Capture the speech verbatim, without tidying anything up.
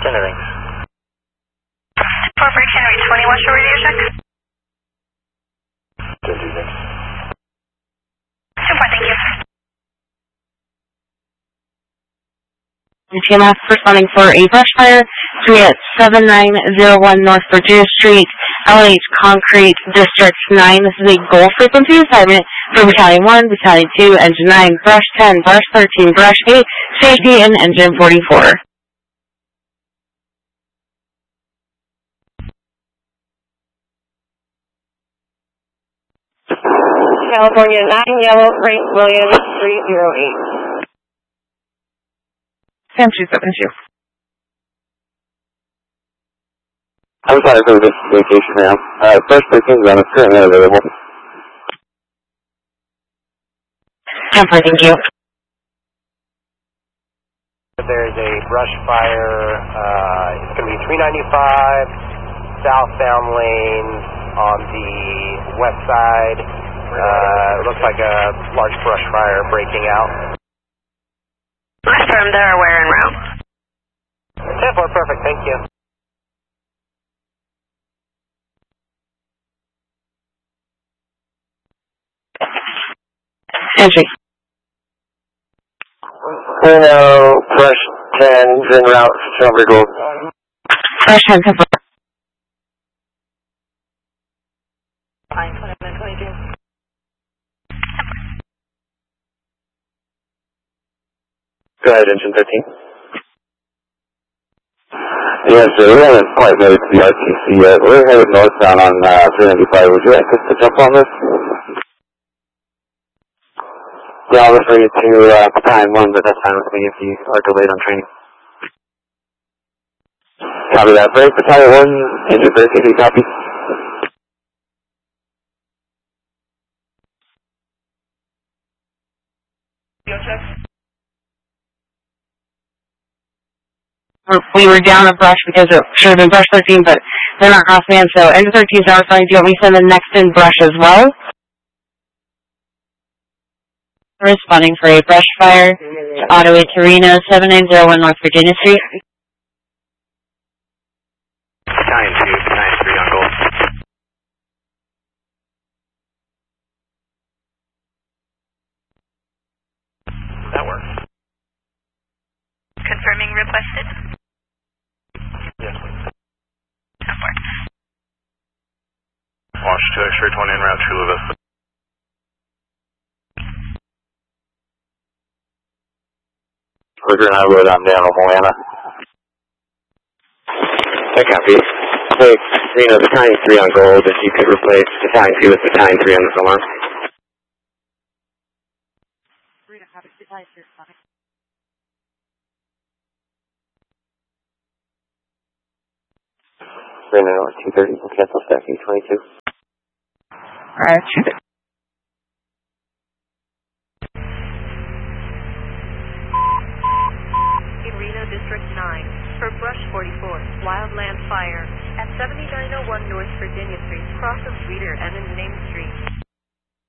Anything. four Break Henry twenty-one, show radio check. ten two, thanks. two four, thank you. T M F responding for a brush fire, three at seven nine zero one North Virginia Street, L H Concrete, District nine. This is a goal frequency assignment for Battalion one, Battalion two, Engine nine, Brush ten, Brush thirteen, Brush eight, Safety, and Engine forty-four. California nine, Yellow, Frank Williams, three zero eight. Sam two seven two. I'm sorry for this vacation now. Uh, first thirteen is currently available. ten four, thank you. There's a brush fire, uh, it's going to be three ninety-five southbound lanes on the west side. Uh, it looks like a large brush fire breaking out. Confirm they're aware en route. ten four, perfect, thank you. Entry. Uno, Brush ten is en route to Silver Gold. Brush ten, ten four. Go ahead, Engine thirteen. Yes, sir. We haven't quite made it to the R T C yet. We're headed northbound on uh, three ninety-five. Would you like us to jump on this? Yeah, I'll refer you to uh, Battalion one, but that's fine with me if you are delayed on training. Copy that. Break. Battalion one, Engine thirteen, do you copy? We were down a brush because it should have been brush thirteen, but they're not cross man, so Engine thirteen is now responding. Do you want me to send the next in brush as well? Responding for a brush fire to Ottawa Torino, seven nine zero one North Virginia Street. Battalion two, Battalion three on gold. That works. Confirming requested. Yes, please. ten four. Watch two X-ray twenty en route, Chula Vista. Clicker and I wrote on down Moana. I copy. Hey, you know, Battalion three on gold, if you could replace Battalion two with Battalion three on this alarm. Right now, two thirty, we'll cancel stacking twenty-two. Alright, shoot it. In Reno District nine, for Brush forty-four, Wildland Fire, at seventy-nine oh one North Virginia Street, cross of Reeder and in Main Street.